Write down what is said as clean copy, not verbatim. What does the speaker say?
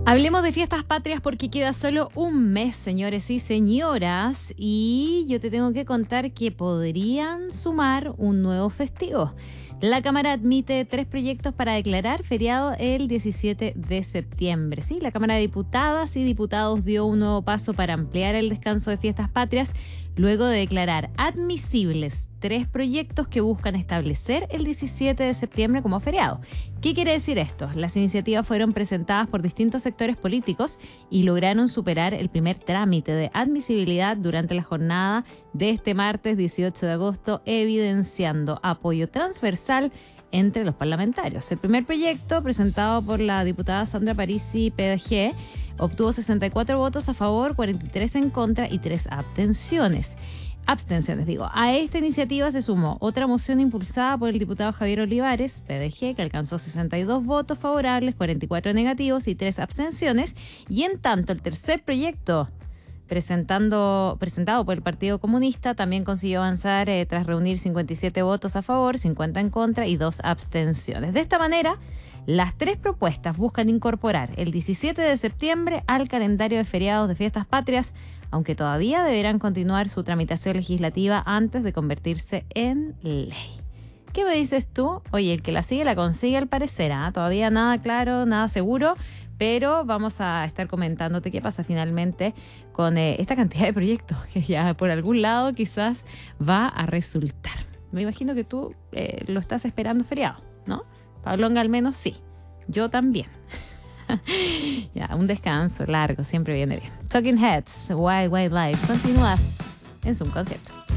Hablemos de fiestas patrias porque queda solo un mes, señores y señoras, y yo te tengo que contar que podrían sumar un nuevo festivo. La Cámara admite 3 proyectos para declarar feriado el 17 de septiembre. Sí, la Cámara de Diputadas y Diputados dio un nuevo paso para ampliar el descanso de fiestas patrias luego de declarar admisibles 3 proyectos que buscan establecer el 17 de septiembre como feriado. ¿Qué quiere decir esto? Las iniciativas fueron presentadas por distintos sectores políticos y lograron superar el primer trámite de admisibilidad durante la jornada de este martes 18 de agosto, evidenciando apoyo transversal entre los parlamentarios. El primer proyecto, presentado por la diputada Sandra Parisi, PDG, obtuvo 64 votos a favor, 43 en contra y 3 abstenciones. A esta iniciativa se sumó otra moción impulsada por el diputado Javier Olivares, PDG, que alcanzó 62 votos favorables, 44 negativos y 3 abstenciones. Y en tanto, el tercer proyecto, presentado por el Partido Comunista, también consiguió avanzar tras reunir 57 votos a favor, 50 en contra y 2 abstenciones. De esta manera, las 3 propuestas buscan incorporar el 17 de septiembre al calendario de feriados de fiestas patrias, aunque todavía deberán continuar su tramitación legislativa antes de convertirse en ley. ¿Qué me dices tú? Oye, el que la sigue la consigue al parecer, ¿eh? Todavía nada claro, nada seguro, pero vamos a estar comentándote qué pasa finalmente con esta cantidad de proyectos que ya por algún lado quizás va a resultar. Me imagino que tú lo estás esperando feriado, ¿no? Pablonga al menos sí, yo también. Ya, un descanso largo siempre viene bien. Talking Heads, Wild Wild Life. Continúas en Zoom Concierto.